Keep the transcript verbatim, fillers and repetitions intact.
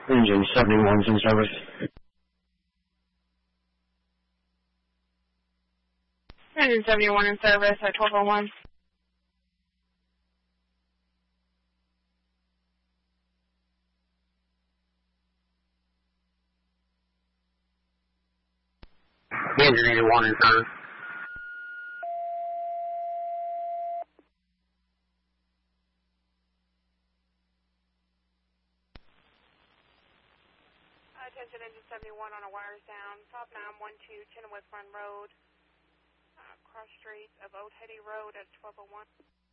Engine seventy-one's in service. Engine seventy-one in service at twelve oh one. Engine eighty-one in service. Attention, engine seventy-one on a wires down, top nine one two, Chenoweth Run Road, uh, cross streets of Old Hetty Road at twelve oh one.